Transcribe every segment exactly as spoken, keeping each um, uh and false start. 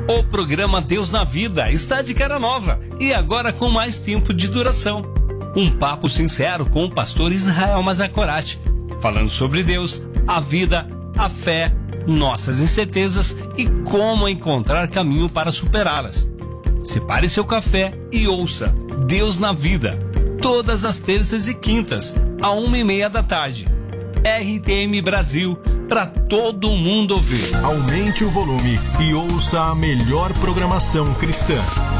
O programa Deus na Vida está de cara nova e agora com mais tempo de duração. Um papo sincero com o pastor Israel Mazakorati, falando sobre Deus, a vida, a fé, nossas incertezas e como encontrar caminho para superá-las. Separe seu café e ouça Deus na Vida, todas as terças e quintas, a uma e meia da tarde. R T M Brasil, para todo mundo ouvir. Aumente o volume e ouça a melhor programação cristã.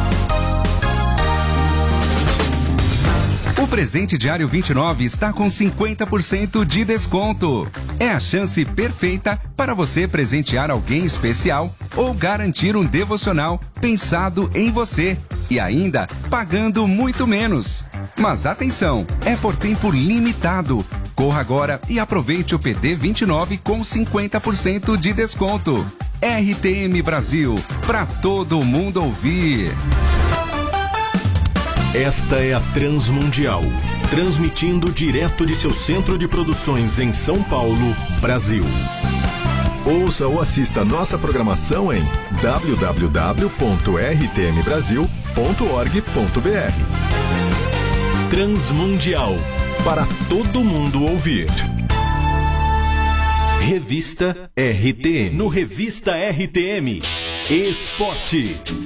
O Presente Diário vinte e nove está com cinquenta por cento de desconto. É a chance perfeita para você presentear alguém especial ou garantir um devocional pensado em você e ainda pagando muito menos. Mas atenção, é por tempo limitado. Corra agora e aproveite o P D vinte e nove com cinquenta por cento de desconto. R T M Brasil, para todo mundo ouvir. Esta é a Transmundial, transmitindo direto de seu centro de produções em São Paulo, Brasil. Ouça ou assista nossa programação em w w w ponto r t m brasil ponto org ponto b r. Transmundial, para todo mundo ouvir. Revista R T M. No Revista R T M, Esportes.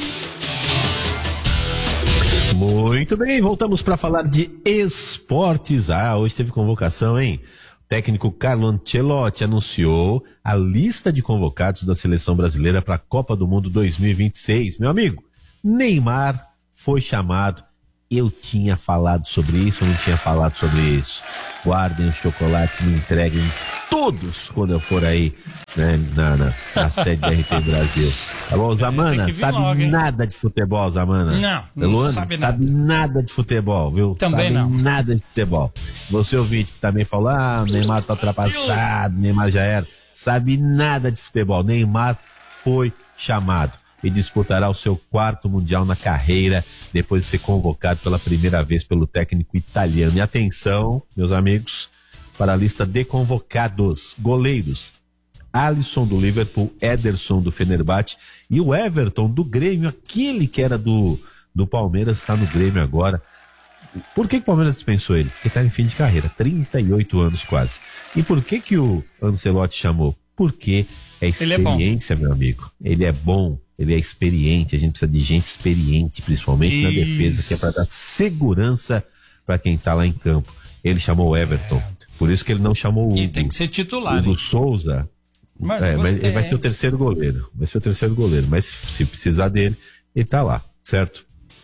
Muito bem, voltamos para falar de esportes. Ah, hoje teve convocação, hein? O técnico Carlo Ancelotti anunciou a lista de convocados da seleção brasileira para a Copa do Mundo dois mil e vinte e seis. Meu amigo, Neymar foi chamado. Eu tinha falado sobre isso, eu não tinha falado sobre isso. Guardem os chocolates, me entreguem todos quando eu for aí, né, na, na, na sede da R T Brasil. Tá bom, Zamana? Sabe logo, nada de futebol, Zamana? Não, não Luana, sabe nada. Sabe nada de futebol, viu? Também sabe não. nada de futebol. Você ouvinte que também falou, ah, Neymar tá ultrapassado, Neymar já era. Sabe nada de futebol. Neymar foi chamado e disputará o seu quarto Mundial na carreira, depois de ser convocado pela primeira vez pelo técnico italiano. E atenção, meus amigos, para a lista de convocados: goleiros, Alisson do Liverpool, Ederson do Fenerbahçe e o Everton do Grêmio, aquele que era do, do Palmeiras, está no Grêmio agora. Por que, que o Palmeiras dispensou ele? Porque está em fim de carreira, trinta e oito anos quase. E por que, que o Ancelotti chamou? Porque é experiência, ele é meu amigo. Ele é bom. Ele é experiente, a gente precisa de gente experiente, principalmente Isso. na defesa, que é para dar segurança para quem tá lá em campo. Ele chamou o Everton, é. por isso que ele não chamou o Hugo. E tem que ser titular. O Hugo hein? Souza, Mas é, gostei, mas ele vai ser o terceiro goleiro, vai ser o terceiro goleiro, mas se precisar dele, ele tá lá, certo?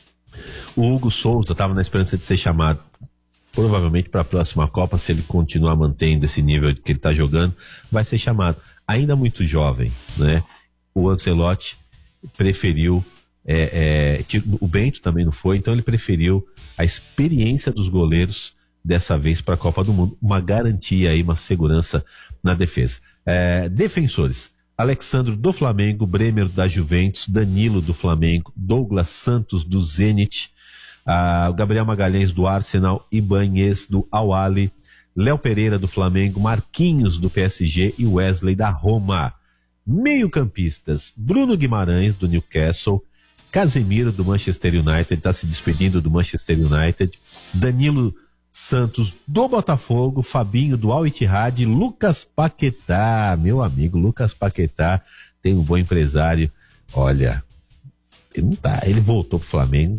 O Hugo Souza estava na esperança de ser chamado, provavelmente para a próxima Copa, se ele continuar mantendo esse nível que ele tá jogando, vai ser chamado. Ainda muito jovem, né? O Ancelotti preferiu, é, é, o Bento também não foi, então ele preferiu a experiência dos goleiros dessa vez para a Copa do Mundo, uma garantia aí, uma segurança na defesa. É, defensores: Alexandro do Flamengo, Bremer da Juventus, Danilo do Flamengo, Douglas Santos do Zenit, ah, o Gabriel Magalhães do Arsenal, Ibanez do Al-Ahly, Léo Pereira do Flamengo, Marquinhos do P S G e Wesley da Roma. Meio-campistas: Bruno Guimarães do Newcastle, Casemiro do Manchester United, está se despedindo do Manchester United, Danilo Santos do Botafogo, Fabinho do Al-Ittihad, Lucas Paquetá, meu amigo Lucas Paquetá, tem um bom empresário. Olha, ele não tá, ele voltou pro Flamengo,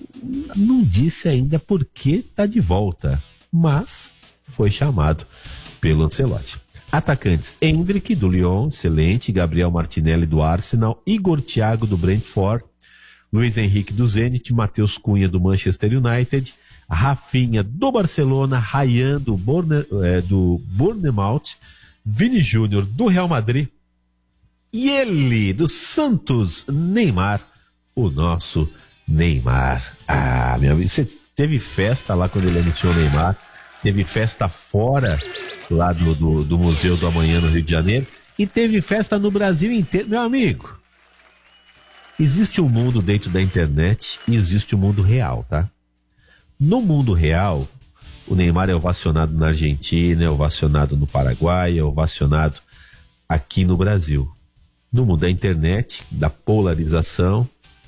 não disse ainda por que tá de volta, mas foi chamado pelo Ancelotti. Atacantes: Endrick do Lyon, excelente, Gabriel Martinelli do Arsenal, Igor Thiago do Brentford, Luiz Henrique do Zenit, Matheus Cunha do Manchester United, Rafinha do Barcelona, Ryan do, Borne, é, do Bournemouth, Vini Júnior do Real Madrid e ele do Santos, Neymar, o nosso Neymar. Ah, meu amigo, você teve festa lá quando ele anunciou o Neymar? Teve festa fora lá do, do, do Museu do Amanhã no Rio de Janeiro e teve festa no Brasil inteiro. Meu amigo, existe um mundo dentro da internet e existe o um mundo real, tá? No mundo real, o Neymar é ovacionado na Argentina, é ovacionado no Paraguai, é ovacionado aqui no Brasil. no mundo da internet, da polarização,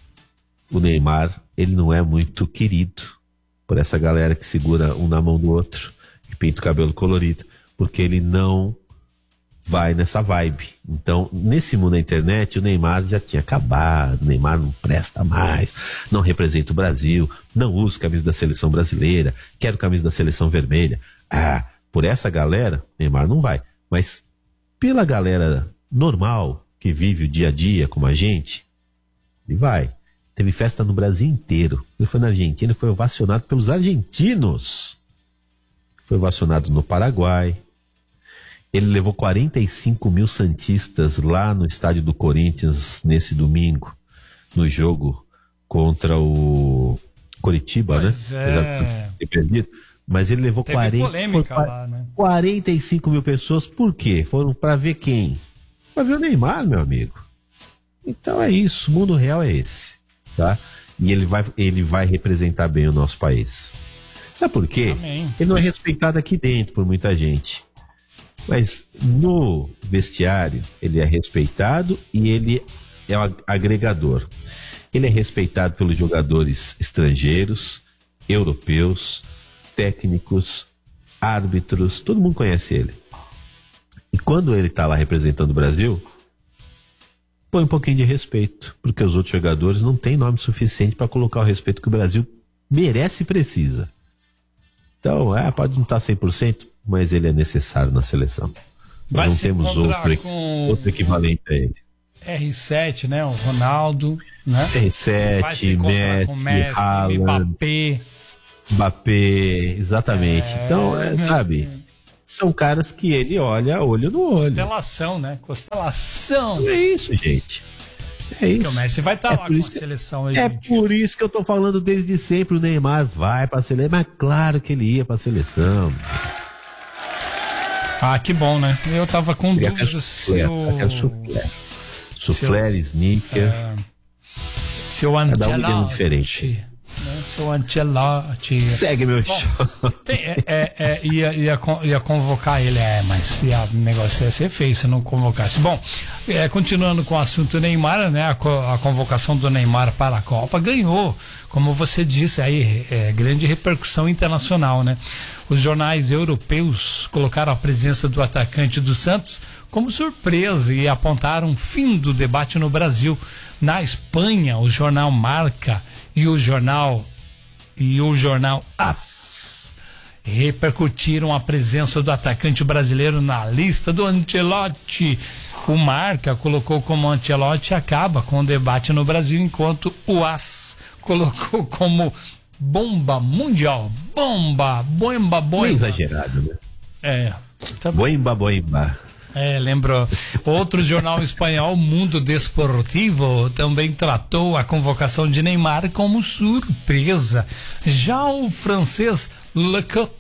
o Neymar, ele não é muito querido por essa galera que segura um na mão do outro, que pinta o cabelo colorido, porque ele não vai nessa vibe. Então, nesse mundo da internet, o Neymar já tinha acabado, o Neymar não presta mais, não representa o Brasil, não usa camisa da seleção brasileira, quero camisa da seleção vermelha. Ah, por essa galera, Neymar não vai. Mas pela galera normal, que vive o dia a dia como a gente, ele vai. Teve festa no Brasil inteiro. Ele foi na Argentina e foi ovacionado pelos argentinos. Foi ovacionado no Paraguai. Ele levou quarenta e cinco mil santistas lá no estádio do Corinthians nesse domingo, no jogo contra o Coritiba, pois né? É. Ter perdido. Mas ele levou Teve quarenta, polêmica foi, lá, né? quarenta e cinco mil pessoas. Por quê? Foram para ver quem? Para ver o Neymar, meu amigo. Então é isso, o mundo real é esse, tá? E ele vai, ele vai representar bem o nosso país. Sabe por quê? Amém. Ele não é respeitado aqui dentro por muita gente. Mas no vestiário, ele é respeitado e ele é um agregador. Ele é respeitado pelos jogadores estrangeiros, europeus, técnicos, árbitros, todo mundo conhece ele. E quando ele está lá representando o Brasil, põe um pouquinho de respeito, porque os outros jogadores não têm nome suficiente para colocar o respeito que o Brasil merece e precisa. Então, é, pode não estar cem por cento, mas ele é necessário na seleção. Vai Nós não se temos encontrar outro, com outro equivalente a ele. R sete, né? O Ronaldo, né? R Vai se sete, encontrar com Messi, Messi, Haaland, Mbappé. Mbappé, exatamente. É... Então, é, sabe, são caras que ele olha olho no olho. Constelação, né? Constelação. É isso, gente. É isso. Porque o Messi vai estar É lá por com a isso que- seleção É argentina. por isso que eu tô falando desde sempre, o Neymar vai pra seleção, mas claro que ele ia pra seleção. Ah, que bom, né? Eu tava com Ele dúvidas quer se soufflé, o... quer soufflé. Soufflé, sneaker, Se o cada um tem um Ancelotti... diferente. Né? Se o Ancelotti... Segue meu Bom, show. Tem, é, é, é, ia, ia, con- ia convocar ele, é, mas ia, o negócio ia ser feio se não convocasse. Bom, é, continuando com o assunto Neymar, né? A, co- a convocação do Neymar para a Copa ganhou, como você disse aí, é, grande repercussão internacional, né? Os jornais europeus colocaram a presença do atacante do Santos como surpresa e apontaram o fim do debate no Brasil. Na Espanha, o jornal Marca e o jornal e o jornal AS repercutiram a presença do atacante brasileiro na lista do Ancelotti. O Marca colocou como Ancelotti acaba com o debate no Brasil, enquanto o AS colocou como bomba mundial. Bomba, bomba, Não é bomba. exagerado, né? É, tá bom. Boimba, boimba. É, lembrou. Outro jornal espanhol, Mundo Desportivo, também tratou a convocação de Neymar como surpresa. Já o francês Le Coup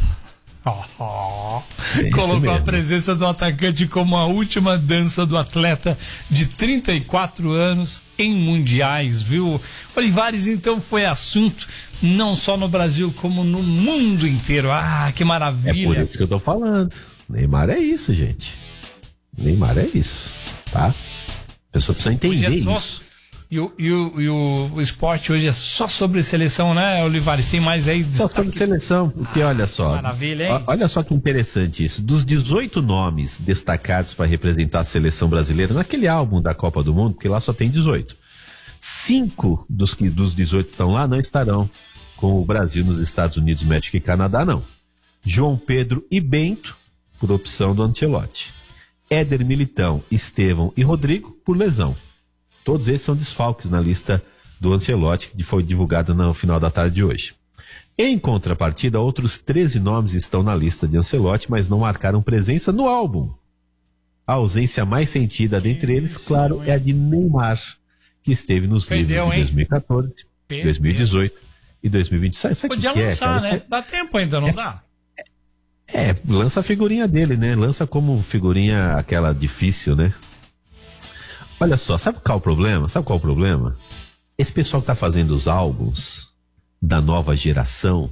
oh, É colocou mesmo. a presença do atacante como a última dança do atleta de trinta e quatro anos em mundiais, viu? Olivares, então, foi assunto não só no Brasil, como no mundo inteiro. Ah, que É maravilha. por isso que eu tô falando. Neymar é isso, gente. Neymar é isso, tá? A pessoa precisa entender Hoje é só- isso. E, o, e, o, e o, o esporte hoje é só sobre seleção, né, Olivares? Tem mais aí Só destaque? sobre seleção, porque olha só. maravilha, hein? ó- Olha só que interessante isso. Dos dezoito nomes destacados para representar a seleção brasileira naquele álbum da Copa do Mundo, porque lá só tem dezoito. Cinco dos, que, dos dezoito que estão lá não estarão com o Brasil nos Estados Unidos, México e Canadá, não. João Pedro e Bento, por opção do Ancelotti. Éder Militão, Estevão e Rodrigo, por lesão. Todos esses são desfalques na lista do Ancelotti, que foi divulgada no final da tarde de hoje. Em contrapartida, outros treze nomes estão na lista de Ancelotti, mas não marcaram presença no álbum. A ausência mais sentida dentre eles, claro, é a de Neymar, que esteve nos Perdeu, livros de hein? dois mil e quatorze, Perdeu. dois mil e dezoito e dois mil e vinte. Sabe, sabe o Podia que que é, lançar, cara? né? Dá tempo ainda, não dá? É, lança a figurinha dele, né? Lança como figurinha aquela difícil, né? Olha só, sabe qual é o problema? Sabe qual é o problema? Esse pessoal que tá fazendo os álbuns da nova geração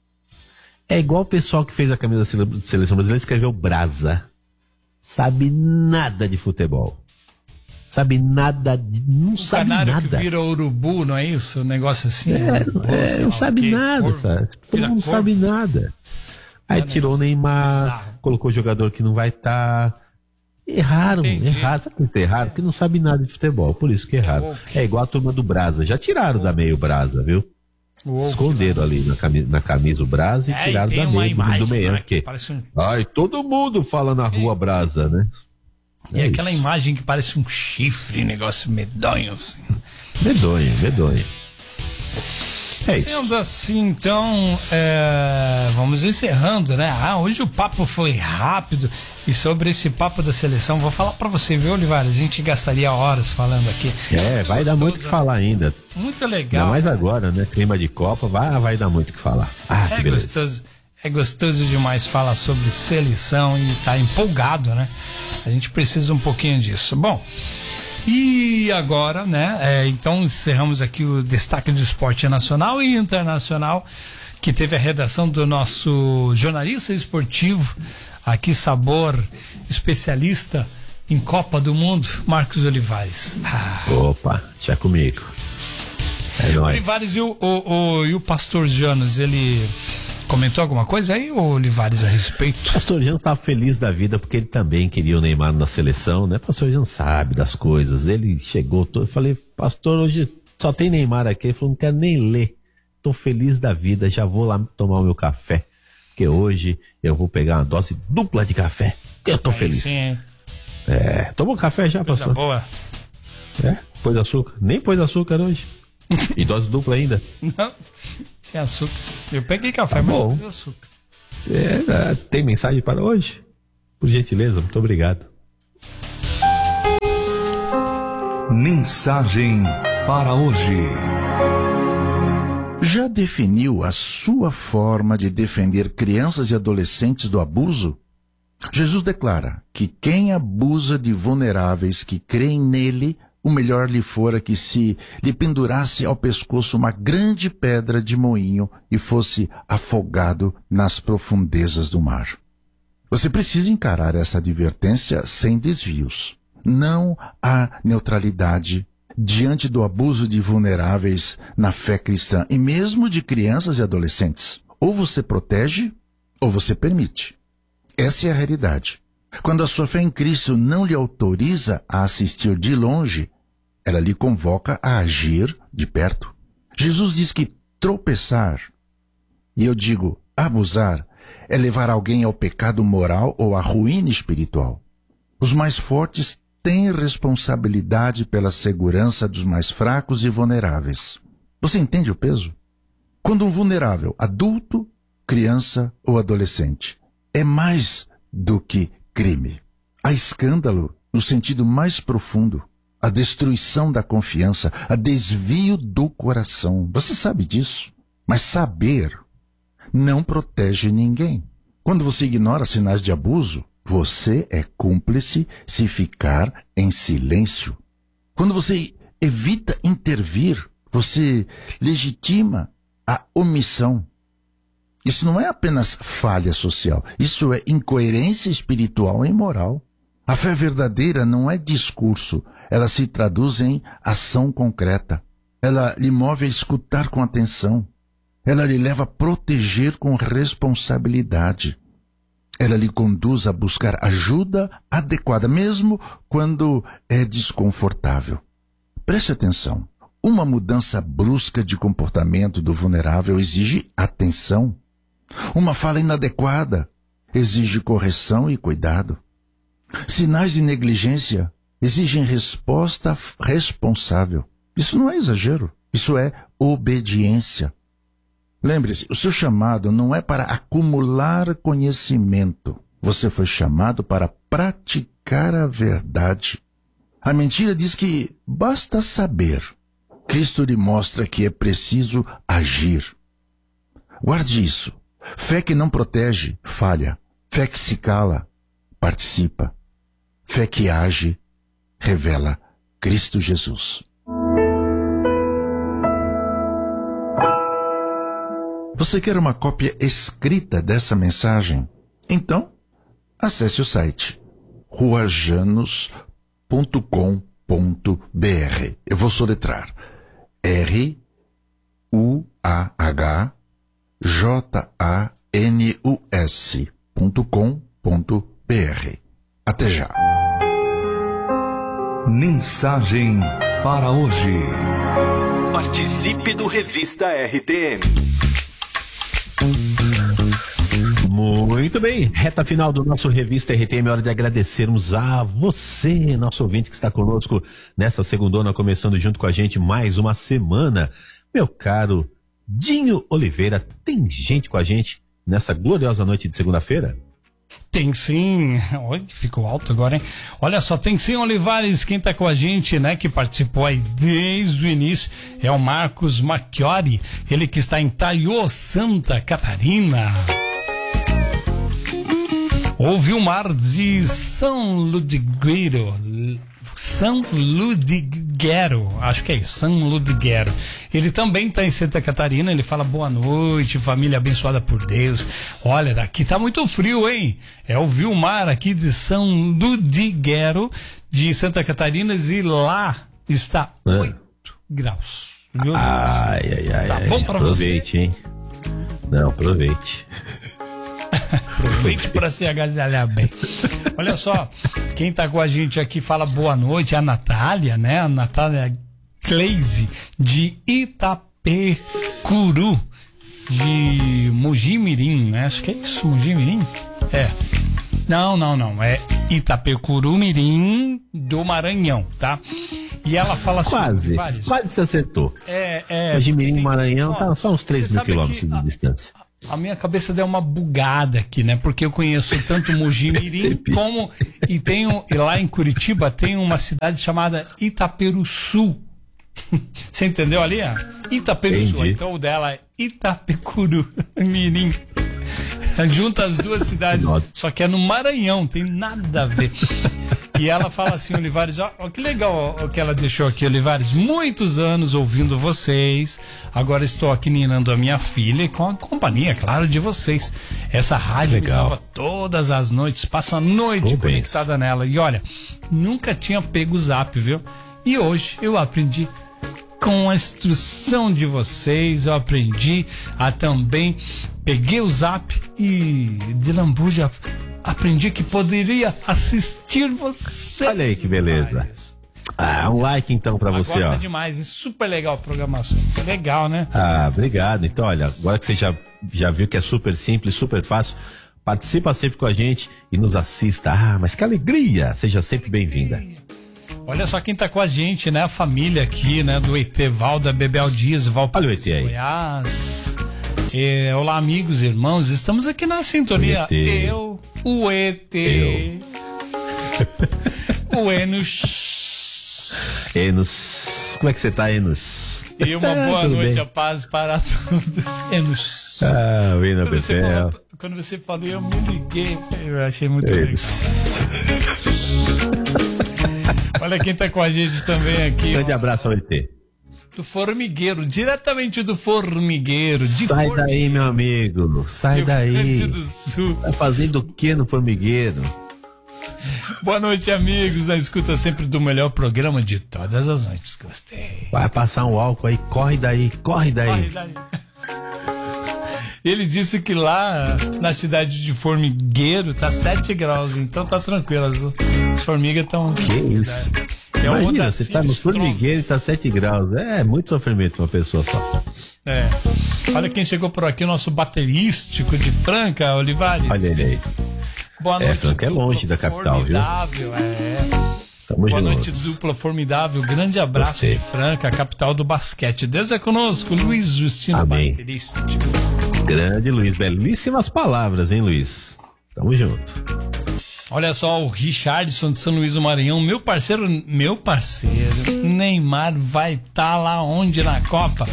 é igual o pessoal que fez a camisa da sele- seleção brasileira e escreveu Brasa. Sabe nada de futebol. Sabe nada, de, não o sabe canário nada. que vira urubu, não é isso? Um negócio assim. É, né? é, não sabe okay, nada, corvo, sabe? Todo mundo corvo. sabe nada. Aí É, tirou o Neymar, bizarro. colocou jogador que não vai estar. Erraram, Entendi. erraram. Sabe por que erraram? Porque não sabe nada de futebol, por isso que erraram. woke. É igual a turma do Brasa. Já tiraram da meio Brasa, viu? Woke, Esconderam ali na camisa, na camisa o Brasa e É, e tiraram tem da uma meio imagem, do meio. né, Porque... que parece um... Ai, todo mundo fala na rua Brasa, né? E É aquela isso. imagem que parece um chifre, negócio medonho, assim. Medonho, medonho. É isso. Sendo assim, então, é, vamos encerrando, né? Ah, hoje o papo foi rápido. E sobre esse papo da seleção, vou falar pra você, viu, Olivares? A gente gastaria horas falando aqui. É, vai dar Gostoso, muito o que né? falar ainda. Muito legal. Ainda mais né? agora, né? Clima de Copa, vai, vai dar muito o que falar. Ah, que É beleza. gostoso, é gostoso demais falar sobre seleção e tá empolgado, né? A gente precisa um pouquinho disso. Bom, e agora, né? É, então encerramos aqui o destaque do esporte nacional e internacional, que teve a redação do nosso jornalista esportivo, aqui Sabor, especialista em Copa do Mundo, Marcos Olivares. Ah. Opa, já comigo. É nóis. Olivares e o, o, o, e o pastor Janos, ele comentou alguma coisa aí, ô Olivares, a respeito? Pastor Jean estava feliz da vida porque ele também queria o Neymar na seleção, né? Pastor Jean sabe das coisas. Ele chegou, todo, eu falei, pastor, hoje só tem Neymar aqui. Ele falou, não quero nem ler. Tô feliz da vida, já vou lá tomar o meu café. Porque hoje eu vou pegar uma dose dupla de café. Porque eu tô Aí feliz. sim, hein? É, tomou café já, Coisa pastor? boa. É, pôs açúcar. Nem pôs açúcar hoje. E dose dupla ainda. Não, sem açúcar. Eu peguei café, Tá mas bom. não tem açúcar. É, é, tem mensagem para hoje? Por gentileza, muito obrigado. Mensagem para hoje. Já definiu a sua forma de defender crianças e adolescentes do abuso? Jesus declara que quem abusa de vulneráveis que creem nele, o melhor lhe fora que se lhe pendurasse ao pescoço uma grande pedra de moinho e fosse afogado nas profundezas do mar. Você precisa encarar essa advertência sem desvios. Não há neutralidade diante do abuso de vulneráveis na fé cristã, e mesmo de crianças e adolescentes. Ou você protege, ou você permite. Essa é a realidade. Quando a sua fé em Cristo não lhe autoriza a assistir de longe, ela lhe convoca a agir de perto. Jesus diz que tropeçar, e eu digo abusar, é levar alguém ao pecado moral ou à ruína espiritual. Os mais fortes têm responsabilidade pela segurança dos mais fracos e vulneráveis. Você entende o peso? Quando um vulnerável, adulto, criança ou adolescente, é mais do que crime. Há escândalo no sentido mais profundo, a destruição da confiança, a desvio do coração. Você sabe disso, mas saber não protege ninguém. Quando você ignora sinais de abuso, você é cúmplice se ficar em silêncio. Quando você evita intervir, você legitima a omissão. Isso não é apenas falha social, isso é incoerência espiritual e moral. A fé verdadeira não é discurso, ela se traduz em ação concreta. Ela lhe move a escutar com atenção. Ela lhe leva a proteger com responsabilidade. Ela lhe conduz a buscar ajuda adequada, mesmo quando é desconfortável. Preste atenção. Uma mudança brusca de comportamento do vulnerável exige atenção. Uma fala inadequada exige correção e cuidado. Sinais de negligência exigem resposta responsável. Isso não é exagero, isso é obediência. Lembre-se, o seu chamado não é para acumular conhecimento. Você foi chamado para praticar a verdade. A mentira diz que basta saber. Cristo lhe mostra que é preciso agir. Guarde isso. Fé que não protege, falha. Fé que se cala, participa. Fé que age, revela Cristo Jesus. Você quer uma cópia escrita dessa mensagem? Então, acesse o site rua janos ponto com ponto b r. Eu vou soletrar. R U A H J A N U S ponto com ponto b r. Até já. Mensagem para hoje. Participe do Revista R T M. Muito bem, reta final do nosso Revista R T M, hora de agradecermos a você, nosso ouvinte que está conosco nessa segundona, começando junto com a gente mais uma semana. Meu caro Dinho Oliveira, tem gente com a gente nessa gloriosa noite de segunda-feira? Tem sim. Olha, ficou alto agora, hein? Olha só, tem sim, Olivares, quem tá com a gente, né, que participou aí desde o início, é o Marcos Macchiori, ele que está em Taiô, Santa Catarina. O Vilmar de São Ludigueiro, São Ludiguero, acho que é isso, São Ludiguero. Ele também está em Santa Catarina, ele fala boa noite, família abençoada por Deus. Olha, daqui tá muito frio, hein? É o Vilmar aqui de São Ludiguero, de Santa Catarina, e lá está oito graus. Meu Deus. Ai, ai, ai. Tá ai, bom pra aproveite, você? hein? Não, aproveite. Aproveite para se agasalhar bem. Olha só, quem tá com a gente aqui fala boa noite, a Natália, né? A Natália Cleise, de Itapecuru, de Mojimirim, né? Acho que é isso, Mojimirim? É. Não, não, não. É Itapecuru Mirim do Maranhão, tá? E ela fala assim... Quase, vários, quase se acertou. É, é... Mojimirim, Maranhão, ó, tá só uns três mil quilômetros de a, distância. A minha cabeça deu uma bugada aqui, né? Porque eu conheço tanto Mojimirim como... E, tenho, e lá em Curitiba tem uma cidade chamada Itaperuçu. Você entendeu ali? Ah? Itaperuçu. Entendi. Então o dela é Itapecuru Mirim. Junta as duas cidades, Nossa. só que é no Maranhão, tem nada a ver. E ela fala assim, Olivares, ó, ó que legal o que ela deixou aqui, Olivares, muitos anos ouvindo vocês, agora estou aqui ninando a minha filha com a companhia, claro, de vocês. Essa rádio me salva todas as noites, passo a noite Pô, conectada nela. E olha, nunca tinha pego o zap, viu? E hoje eu aprendi com a instrução de vocês, eu aprendi a também, peguei o zap e de lambuja aprendi que poderia assistir você. Olha aí que beleza. Ah, um like então pra você, gosta ó. demais, hein? Super legal a programação. Legal, né? Ah, obrigado. Então, olha, agora que você já, já viu que é super simples, super fácil, participa sempre com a gente e nos assista. Ah, mas que alegria! Seja sempre bem-vinda. Olha só quem tá com a gente, né? A família aqui, né? Do E T Valda Bebel Dias, Valparaíso, Olha o E T aí. Goiás. É, olá, amigos, irmãos. Estamos aqui na sintonia. O E T. Eu, o E T. O Enos. Enos. Como é que você tá, Enos? E uma Ah, boa tudo noite, bem. a paz para todos. Enos. Ah, o Eno Quando você, Bebel. falou, quando você falou, eu me liguei. Eu achei muito Enos. legal. Olha quem tá com a gente também aqui. Grande ó, abraço ao E T. do Formigueiro, diretamente do Formigueiro. De Sai Formigueiro, daí, meu amigo. Sai Rio Grande daí. do Sul. Tá fazendo o que no formigueiro? Boa noite, amigos. Na escuta sempre do melhor programa de todas as noites. Gostei. Vai passar um álcool aí. Corre daí, corre daí. Corre daí. Ele disse que lá na cidade de Formigueiro tá sete graus, então tá tranquilo. As, as formigas estão. Que isso? É o Imagina, você tá no Otacílio formigueiro e tá sete graus. É muito sofrimento pra uma pessoa só. É. Olha quem chegou por aqui, o nosso baterístico de Franca, Olivares. Olha ele aí. Boa É, noite, Franca é dupla longe da capital, viu? formidável, É. Tamo Boa juntos. noite, dupla formidável. Grande abraço Gostei. de Franca, a capital do basquete. Deus é conosco, Luiz Justino, Amém. baterístico. Grande Luiz. Belíssimas palavras, hein, Luiz? Tamo junto. Olha só, o Richardson de São Luís do Maranhão, meu parceiro, meu parceiro, Neymar vai estar tá lá onde na Copa?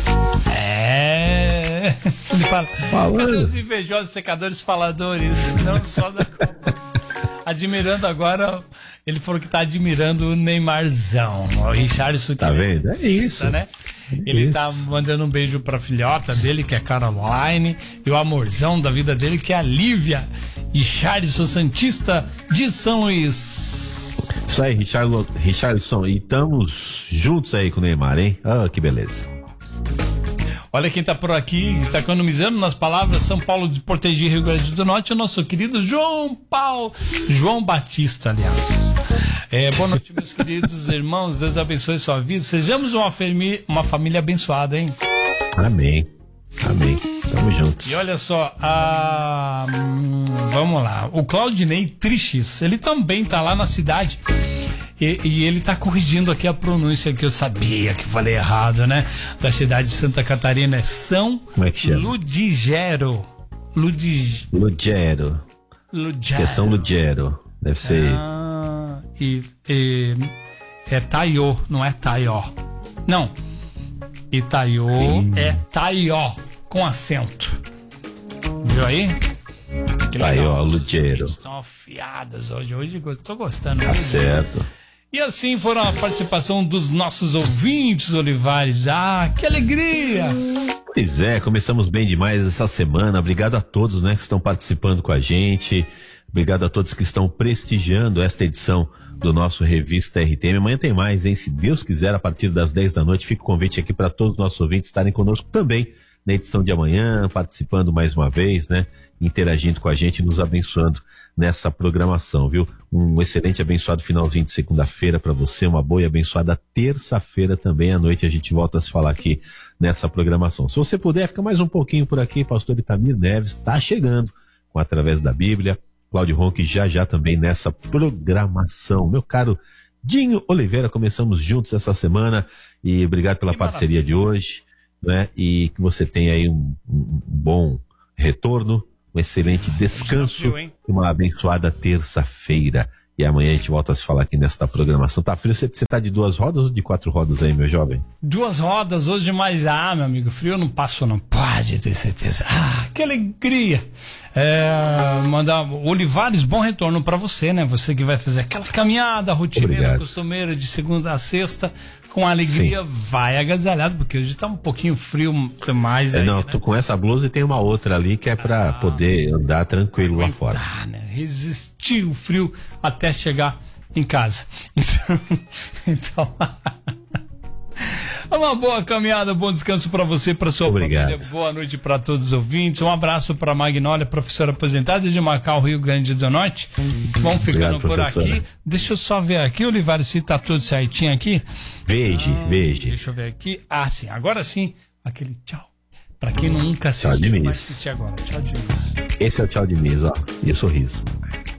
É. Ele fala, Falando. cadê os invejosos secadores faladores? Não só da Copa. Admirando agora, ele falou que tá admirando o Neymarzão. O Richardson, que Tá vendo? É isso. né? Ele Isso. tá mandando um beijo pra filhota dele, que é a Caroline, e o amorzão da vida dele, que é a Lívia. E Richardson Santista de São Luís. Isso aí, Richard, Richardson. E estamos juntos aí com o Neymar, hein? Ah, que beleza. Olha quem tá por aqui, tá economizando nas palavras São Paulo de Portegi, Rio Grande do Norte, o nosso querido João Paulo, João Batista, aliás. É, boa noite, meus queridos irmãos, Deus abençoe sua vida, sejamos uma, fami- uma família abençoada, hein? Amém, amém, tamo juntos. E olha só, a... hum, vamos lá, o Claudinei Triches, ele também tá lá na cidade. E, e ele tá corrigindo aqui a pronúncia que eu sabia que falei errado, né? Da cidade de Santa Catarina. É São Como é que chama? Ludigero. Ludig... Lugero. Lugero. Que é São Lugero. Deve ser. Ah, e, e é Taiô, não é Taió. Não. Itaiô Sim. é Taió, com acento. Viu aí? Que Taió, legal. Lugero. Estão afiadas hoje. Hoje eu tô gostando. Tá certo. E assim foram a participação dos nossos ouvintes, Olivares. Ah, que alegria! Pois é, começamos bem demais essa semana. Obrigado a todos, né, que estão participando com a gente. Obrigado a todos que estão prestigiando esta edição do nosso Revista R T M. Amanhã tem mais, hein? Se Deus quiser, a partir das dez da noite, fica o convite aqui para todos os nossos ouvintes estarem conosco também na edição de amanhã, participando mais uma vez, né? Interagindo com a gente e nos abençoando nessa programação, viu? Um excelente abençoado finalzinho de segunda-feira para você, uma boa e abençoada terça-feira também à noite. A gente volta a se falar aqui nessa programação. Se você puder, fica mais um pouquinho por aqui. Pastor Itamir Neves está chegando com Através da Bíblia. Cláudio Ronque já já também nessa programação. Meu caro Dinho Oliveira, começamos juntos essa semana e obrigado pela Que parceria de hoje, né? E que você tenha aí um, um bom retorno, um excelente descanso frio, hein? e uma abençoada terça-feira. E amanhã a gente volta a se falar aqui nesta programação. Tá frio? Você, você tá de duas rodas ou de quatro rodas aí, meu jovem? Duas rodas hoje, mas ah, meu amigo, frio eu não passo não, pode ter certeza. Ah, que alegria. É, mandar, Olivares, bom retorno pra você, né? Você que vai fazer aquela caminhada rotineira, Obrigado. costumeira de segunda a sexta, com alegria, Sim. vai agasalhado, porque hoje tá um pouquinho frio mais É, aí, não, né? tô com essa blusa e tem uma outra ali que é pra Ah, poder andar tranquilo lá fora. Tá, né? Resistir o frio até chegar em casa. Então, então uma boa caminhada, bom descanso para você, para sua Obrigado. família. Boa noite para todos os ouvintes. Um abraço para Magnólia, professora aposentada de Macau, Rio Grande do Norte. Vamos ficando Obrigado, por professora. aqui. Deixa eu só ver aqui, Olivares, se tá tudo certinho aqui. Veja, veja. Deixa eu ver aqui. Ah, sim. Agora sim, aquele tchau. Para quem nunca Tchau, assistiu, vai Diniz. assistir agora. Tchau, Diniz. Esse é o tchau de mesa, ó. E o sorriso.